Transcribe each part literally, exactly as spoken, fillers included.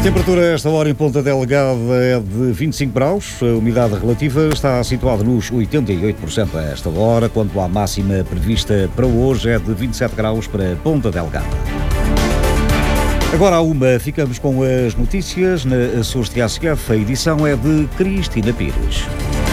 Temperatura a esta hora em Ponta Delgada é de vinte e cinco graus, a umidade relativa está situada nos oitenta e oito por cento a esta hora, quanto à máxima prevista para hoje é de vinte e sete graus para Ponta Delgada. Agora à uma, ficamos com as notícias na Açores T S F, a edição é de Cristina Pires.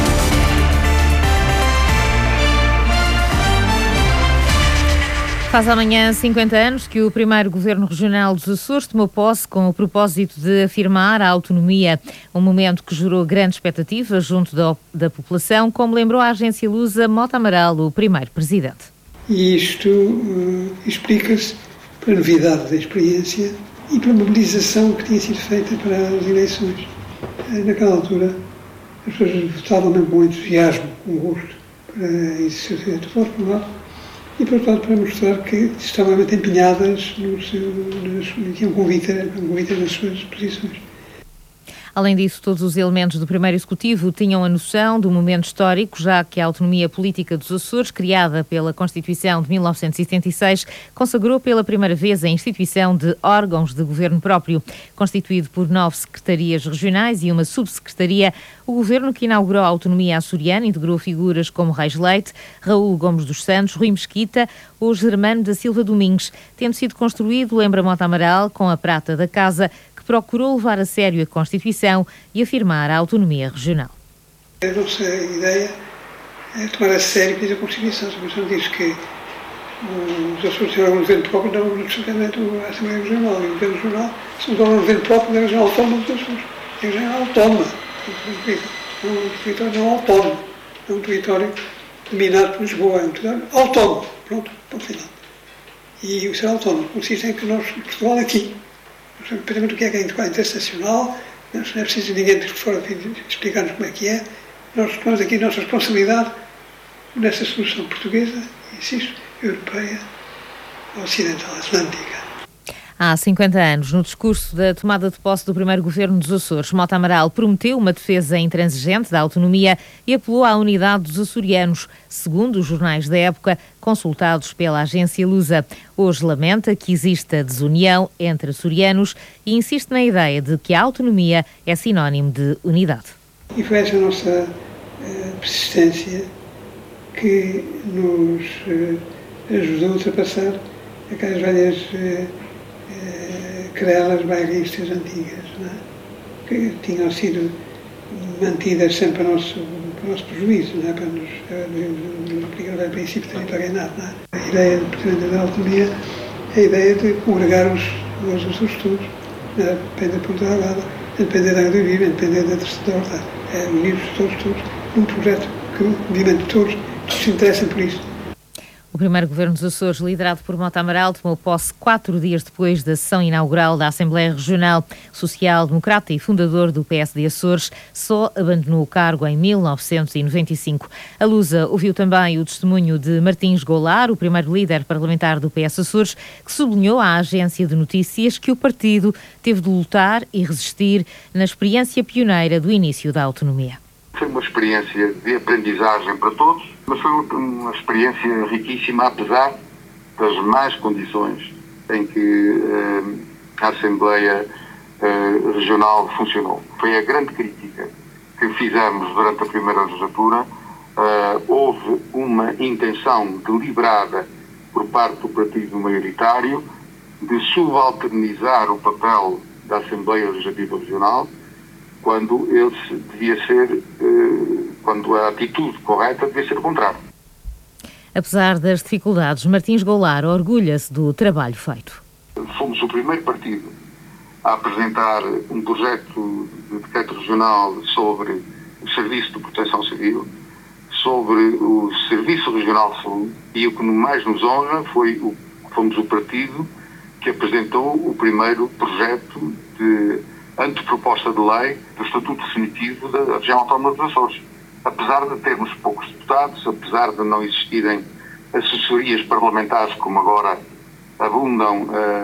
Faz amanhã cinquenta anos que o primeiro Governo Regional dos Açores tomou posse com o propósito de afirmar a autonomia, um momento que gerou grande expectativa junto da, da população, como lembrou a agência Lusa Mota Amaral, o primeiro Presidente. E isto uh, explica-se pela novidade da experiência e pela mobilização que tinha sido feita para as eleições. Uh, naquela altura, as pessoas votavam mesmo com entusiasmo, com gosto, para exercer a voto por um lado, e, portanto, para mostrar que estavam muito empenhadas no seu, no, que iam conviver, conviver nas suas posições. Além disso, todos os elementos do primeiro Executivo tinham a noção do momento histórico, já que a autonomia política dos Açores, criada pela Constituição de mil novecentos e setenta e seis, consagrou pela primeira vez a instituição de órgãos de governo próprio. Constituído por nove secretarias regionais e uma subsecretaria, o governo que inaugurou a autonomia açoriana integrou figuras como Reis Leite, Raul Gomes dos Santos, Rui Mesquita ou Germano da Silva Domingues, tendo sido construído, lembra Mota Amaral, com a prata da casa, procurou levar a sério a Constituição e afirmar a autonomia regional. A nossa ideia é tomar a sério a Constituição. A Constituição diz que os Açores têm órgãos de governo próprio, não necessariamente a Assembleia Regional. E o governo regional são os órgãos de governo próprio da região autónoma dos Açores. É a região autónoma. É um território não autónomo. É um território dominado por Lisboa. É um território autónomo. Pronto, ponto final. E o ser autónomo consiste em que nós, Portugal, aqui, nós sabemos perfeitamente o que é que é a interesse nacional, não é preciso ninguém de fora explicar-nos como é que é. Nós tomamos aqui a nossa responsabilidade nessa solução portuguesa, insisto, europeia, ocidental, atlântica. Há cinquenta anos, no discurso da tomada de posse do primeiro Governo dos Açores, Mota Amaral prometeu uma defesa intransigente da autonomia e apelou à unidade dos açorianos, segundo os jornais da época, consultados pela agência Lusa. Hoje lamenta que exista desunião entre açorianos e insiste na ideia de que a autonomia é sinónimo de unidade. E foi essa a nossa uh, persistência que nos uh, ajudou a ultrapassar aquelas velhas uh, uh, querelas bairristas antigas, não é? Que tinham sido mantidas sempre para o nosso, para o nosso prejuízo, não é? Para nos uh, aplicar o princípio de não pagar nada. Não é? A ideia do Presidente da autonomia é a ideia de congregar os, os Açores todos, depende da Ponta Delgada, depender da água do Viva, depender da terceira horta. É unir-os todos, todos, num projeto que, obviamente, todos, todos se interessam por isso. O primeiro Governo dos Açores, liderado por Mota Amaral, tomou posse quatro dias depois da sessão inaugural da Assembleia Regional. Social-democrata e fundador do P S D Açores, só abandonou o cargo em mil novecentos e noventa e cinco. A Lusa ouviu também o testemunho de Martins Goulart, o primeiro líder parlamentar do P S Açores, que sublinhou à agência de notícias que o partido teve de lutar e resistir na experiência pioneira do início da autonomia. Foi uma experiência de aprendizagem para todos, mas foi uma experiência riquíssima, apesar das más condições em que uh, a Assembleia uh, Regional funcionou. Foi a grande crítica que fizemos durante a primeira legislatura. Uh, houve uma intenção deliberada por parte do partido maioritário de subalternizar o papel da Assembleia Legislativa Regional, quando ele devia ser, quando a atitude correta devia ser o contrário. Apesar das dificuldades, Martins Goulart orgulha-se do trabalho feito. Fomos o primeiro partido a apresentar um projeto de decreto regional sobre o Serviço de Proteção Civil, sobre o Serviço Regional de Saúde, e o que mais nos honra foi o fomos o partido que apresentou o primeiro projeto de anteproposta de lei do Estatuto Definitivo da Região Autónoma dos Açores. Apesar de termos poucos deputados, apesar de não existirem assessorias parlamentares como agora abundam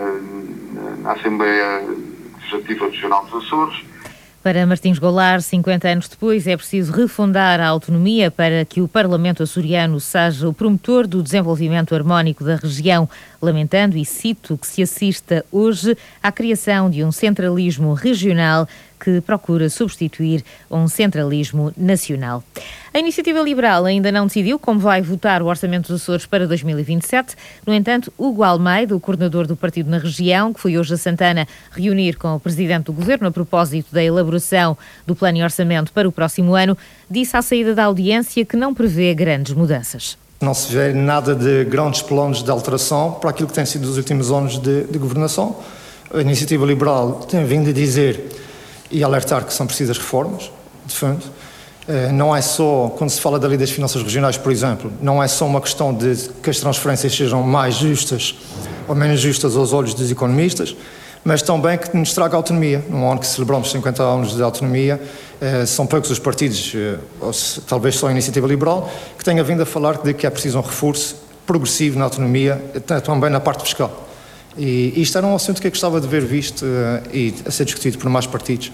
uh, na Assembleia Legislativa Regional dos Açores. Para Martins Goulart, cinquenta anos depois, é preciso refundar a autonomia para que o Parlamento açoriano seja o promotor do desenvolvimento harmónico da região. lamentando, e cito, que se assista hoje à criação de um centralismo regional que procura substituir um centralismo nacional. A Iniciativa Liberal ainda não decidiu como vai votar o Orçamento dos Açores para dois mil e vinte e sete. No entanto, Hugo Almeida, o coordenador do partido na região, que foi hoje a Santana reunir com o Presidente do Governo a propósito da elaboração do plano e orçamento para o próximo ano, disse à saída da audiência que não prevê grandes mudanças. Não se vê nada de grandes planos de alteração para aquilo que tem sido os últimos anos de, de governação. A Iniciativa Liberal tem vindo a dizer e alertar que são precisas reformas, de fundo. Não é só, quando se fala da lei das finanças regionais, por exemplo, não é só uma questão de que as transferências sejam mais justas ou menos justas aos olhos dos economistas, mas também que nos traga autonomia. No ano que celebramos cinquenta anos de autonomia, são poucos os partidos, ou talvez só a Iniciativa Liberal, que tenha vindo a falar de que é preciso um reforço progressivo na autonomia, também na parte fiscal. E isto era um assunto que eu gostava de ver visto uh, e a ser discutido por mais partidos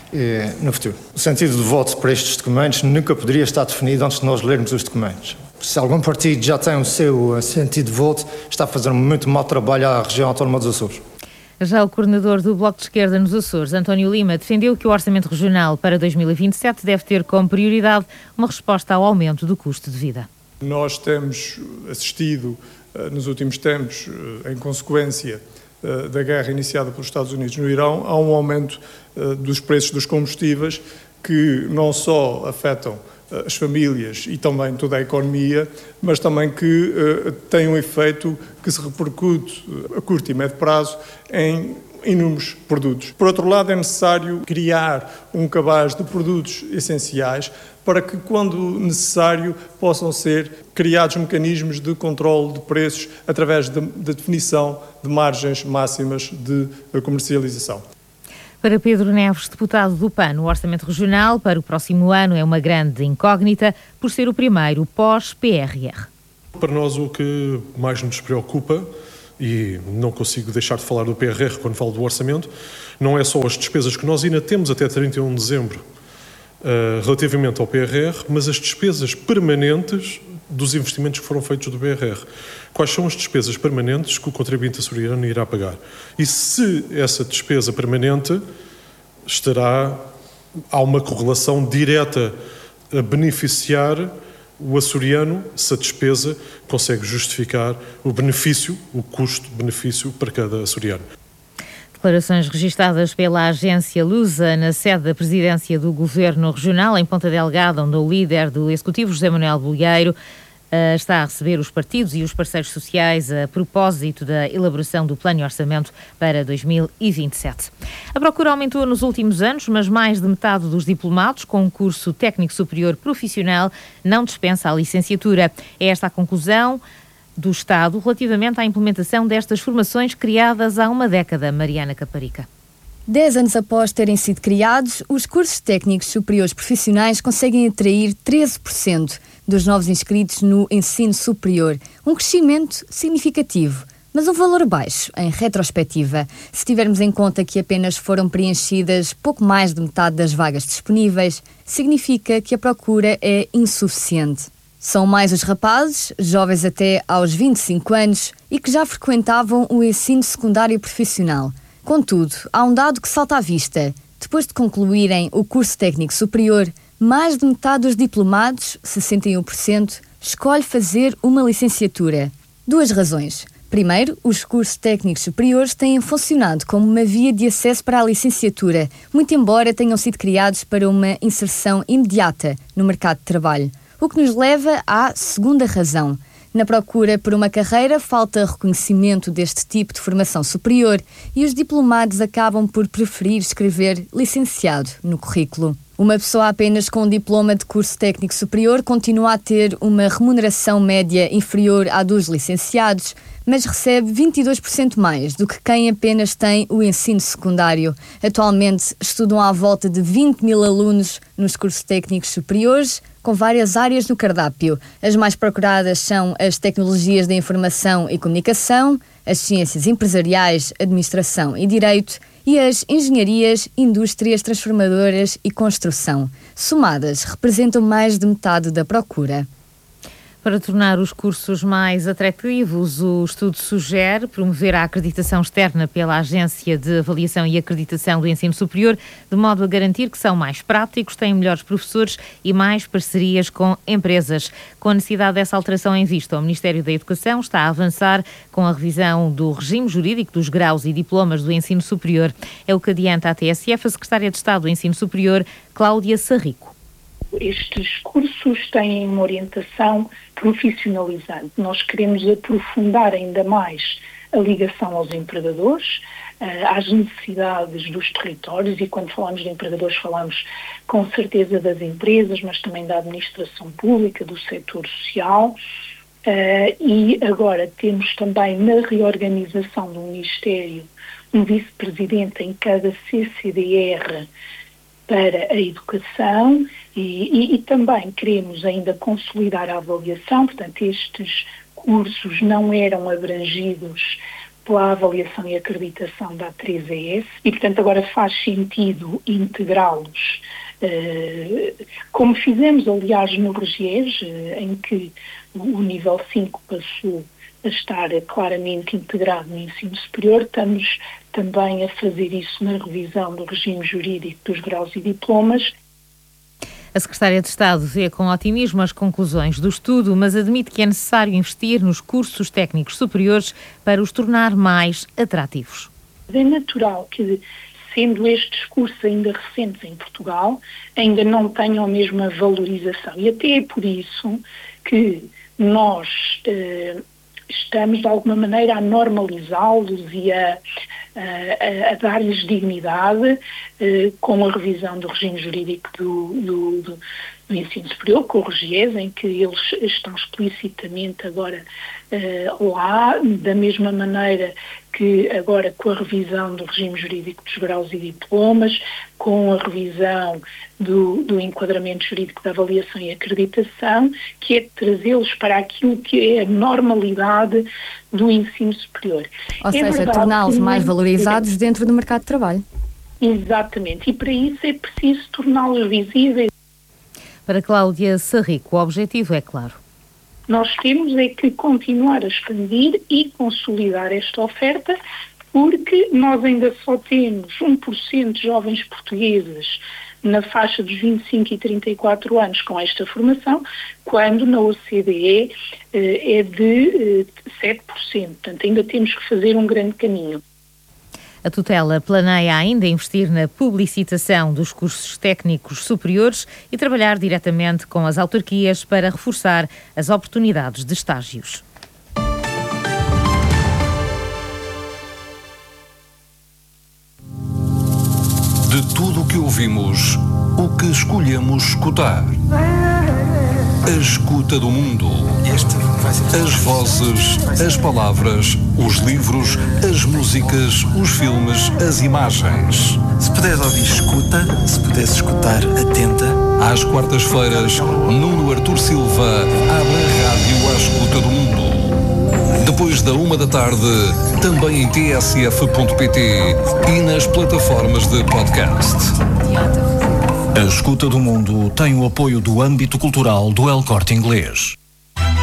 uh, no futuro. O sentido de voto para estes documentos nunca poderia estar definido antes de nós lermos os documentos. Se algum partido já tem o seu uh, sentido de voto, está a fazer muito mau trabalho à região autónoma dos Açores. Já o coordenador do Bloco de Esquerda nos Açores, António Lima, defendeu que o Orçamento Regional para dois mil e vinte e sete deve ter como prioridade uma resposta ao aumento do custo de vida. Nós temos assistido nos últimos tempos, em consequência da guerra iniciada pelos Estados Unidos no Irão, há um aumento dos preços dos combustíveis que não só afetam as famílias e também toda a economia, mas também que tem um efeito que se repercute a curto e médio prazo em inúmeros produtos. Por outro lado, é necessário criar um cabaz de produtos essenciais para que, quando necessário, possam ser criados mecanismos de controle de preços através da de, de definição de margens máximas de comercialização. Para Pedro Neves, deputado do P A N, o Orçamento Regional para o próximo ano é uma grande incógnita por ser o primeiro pós-P R R. Para nós o que mais nos preocupa, e não consigo deixar de falar do P R R quando falo do orçamento, não é só as despesas que nós ainda temos até trinta e um de dezembro uh, relativamente ao P R R, mas as despesas permanentes dos investimentos que foram feitos do P R R. Quais são as despesas permanentes que o contribuinte açoriano irá pagar? E se essa despesa permanente estará, há uma correlação direta a beneficiar o açoriano, se a despesa consegue justificar o benefício, o custo-benefício para cada açoriano. Declarações registadas pela agência Lusa na sede da presidência do Governo Regional, em Ponta Delgada, onde o líder do Executivo, José Manuel Bolheiro, está a receber os partidos e os parceiros sociais a propósito da elaboração do Plano e Orçamento para dois mil e vinte e sete. A procura aumentou nos últimos anos, mas mais de metade dos diplomados com um curso técnico superior profissional não dispensa a licenciatura. É esta a conclusão do Estado relativamente à implementação destas formações criadas há uma década. Mariana Caparica. Dez anos após terem sido criados, os cursos técnicos superiores profissionais conseguem atrair treze por cento dos novos inscritos no ensino superior. Um crescimento significativo, mas um valor baixo, em retrospectiva, se tivermos em conta que apenas foram preenchidas pouco mais de metade das vagas disponíveis, significa que a procura é insuficiente. São mais os rapazes, jovens até aos vinte e cinco anos, e que já frequentavam o ensino secundário profissional. Contudo, há um dado que salta à vista. Depois de concluírem o curso técnico superior, mais de metade dos diplomados, sessenta e um por cento, escolhe fazer uma licenciatura. Duas razões. Primeiro, os cursos técnicos superiores têm funcionado como uma via de acesso para a licenciatura, muito embora tenham sido criados para uma inserção imediata no mercado de trabalho. O que nos leva à segunda razão. Na procura por uma carreira, falta reconhecimento deste tipo de formação superior e os diplomados acabam por preferir escrever licenciado no currículo. Uma pessoa apenas com um diploma de curso técnico superior continua a ter uma remuneração média inferior à dos licenciados, mas recebe vinte e dois por cento mais do que quem apenas tem o ensino secundário. Atualmente estudam à volta de vinte mil alunos nos cursos técnicos superiores, com várias áreas no cardápio. As mais procuradas são as tecnologias da informação e comunicação, as ciências empresariais, administração e direito e as engenharias, indústrias transformadoras e construção. Somadas, representam mais de metade da procura. Para tornar os cursos mais atrativos, o estudo sugere promover a acreditação externa pela Agência de Avaliação e Acreditação do Ensino Superior, de modo a garantir que são mais práticos, têm melhores professores e mais parcerias com empresas. Com a necessidade dessa alteração em vista, o Ministério da Educação está a avançar com a revisão do regime jurídico dos graus e diplomas do ensino superior. É o que adianta a T S F a Secretária de Estado do Ensino Superior, Cláudia Sarrico. Estes cursos têm uma orientação profissionalizante. Nós queremos aprofundar ainda mais a ligação aos empregadores, às necessidades dos territórios, e quando falamos de empregadores falamos com certeza das empresas, mas também da administração pública, do setor social. E agora temos também na reorganização do Ministério um vice-presidente em cada C C D R para a educação e, e, e também queremos ainda consolidar a avaliação. Portanto, estes cursos não eram abrangidos pela avaliação e acreditação da A três E S e, portanto, agora faz sentido integrá-los, eh, como fizemos, aliás, no REGES, eh, em que o nível cinco passou a estar claramente integrado no ensino superior. Estamos também a fazer isso na revisão do regime jurídico dos graus e diplomas. A Secretária de Estado vê com otimismo as conclusões do estudo, mas admite que é necessário investir nos cursos técnicos superiores para os tornar mais atrativos. É natural que, sendo estes cursos ainda recentes em Portugal, ainda não tenham a mesma valorização. E até é por isso que nós eh, estamos, de alguma maneira, a normalizá-los e a, a, a dar-lhes dignidade eh, com a revisão do regime jurídico do, do, do, do ensino superior, com o REGES, em que eles estão explicitamente agora eh, lá, da mesma maneira que agora com a revisão do regime jurídico dos graus e diplomas, com a revisão do, do enquadramento jurídico da avaliação e acreditação, que é trazê-los para aquilo que é a normalidade do ensino superior. Ou é seja, torná-los mais valorizados dentro do mercado de trabalho. Exatamente, e para isso é preciso torná-los visíveis. Para Cláudia Sarrico, o objetivo é claro. Nós temos é que continuar a expandir e consolidar esta oferta, porque nós ainda só temos um por cento de jovens portugueses na faixa dos vinte e cinco e trinta e quatro anos com esta formação, quando na O C D E eh, é de eh, sete por cento. Portanto, ainda temos que fazer um grande caminho. A tutela planeia ainda investir na publicitação dos cursos técnicos superiores e trabalhar diretamente com as autarquias para reforçar as oportunidades de estágios. De tudo o que ouvimos, o que escolhemos escutar. A escuta do mundo. As vozes, as palavras, os livros, as músicas, os filmes, as imagens. Se puderes ouvir, escuta. Se puderes escutar, atenta. Às quartas-feiras, Nuno Artur Silva abre a rádio à escuta do mundo. Depois da uma da tarde, também em t s f ponto p t e nas plataformas de podcast. A Escuta do Mundo tem o apoio do âmbito cultural do El Corte Inglês.